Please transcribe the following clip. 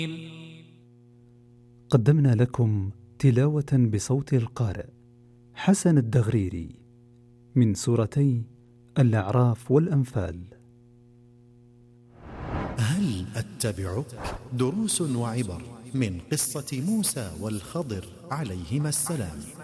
قدمنا لكم تلاوة بصوت القارئ حسن الدغريري من سورتي الأعراف والأنفال. هل أتبعك؟ دروس وعبر من قصة موسى والخضر عليهما السلام.